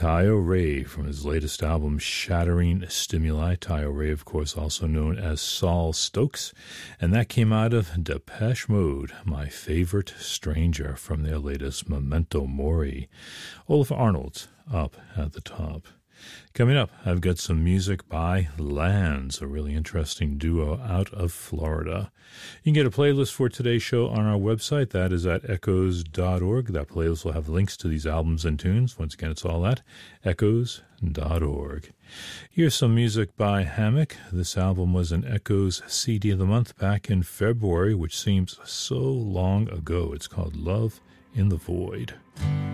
Taio Ray from his latest album, Shattering Stimuli. Taio Ray, of course, also known as Saul Stokes. And that came out of Depeche Mode, My Favorite Stranger, from their latest Memento Mori. Olaf Arnold up at the top. Coming up, I've got some music by Lands, a really interesting duo out of Florida. You can get a playlist for today's show on our website. That is at echoes.org. That playlist will have links to these albums and tunes. Once again, it's all at echoes.org. Here's some music by Hammock. This album was an Echoes CD of the Month back in February, which seems so long ago. It's called Love in the Void.